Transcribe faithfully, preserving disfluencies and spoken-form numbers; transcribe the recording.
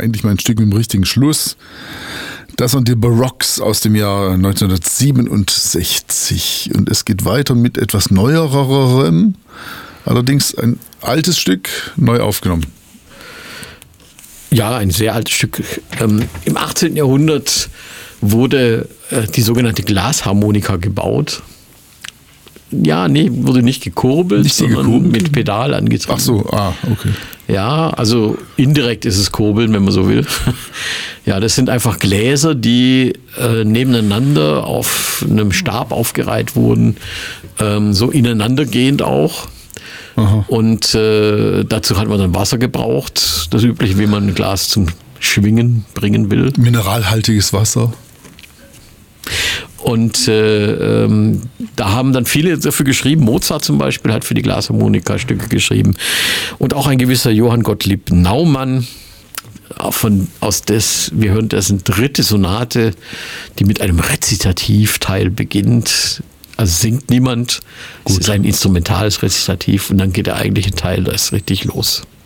endlich mal ein Stück mit dem richtigen Schluss. Das sind die Barocks aus dem Jahr neunzehnhundertsiebenundsechzig. Und es geht weiter mit etwas Neuererem, allerdings ein altes Stück, neu aufgenommen. Ja, ein sehr altes Stück. Ähm, Im achtzehnten Jahrhundert wurde äh, die sogenannte Glasharmonika gebaut. Ja, nee, wurde nicht gekurbelt, nicht sondern gekurbelt? mit Pedal angetrieben. Ach so, ah, okay. Ja, also indirekt ist es Kurbeln, wenn man so will. Ja, das sind einfach Gläser, die äh, nebeneinander auf einem Stab aufgereiht wurden, ähm, so ineinandergehend auch. Aha. Und äh, dazu hat man dann Wasser gebraucht, das übliche, wie man ein Glas zum Schwingen bringen will. Mineralhaltiges Wasser. Und äh, ähm, da haben dann viele dafür geschrieben. Mozart zum Beispiel hat für die Glasharmonika Stücke geschrieben. Und auch ein gewisser Johann Gottlieb Naumann, von, aus des, wir hören dessen dritte Sonate, die mit einem Rezitativteil beginnt. Also singt niemand. Gut. Es ist ein instrumentales Rezitativ und dann geht der eigentliche Teil, da ist richtig los.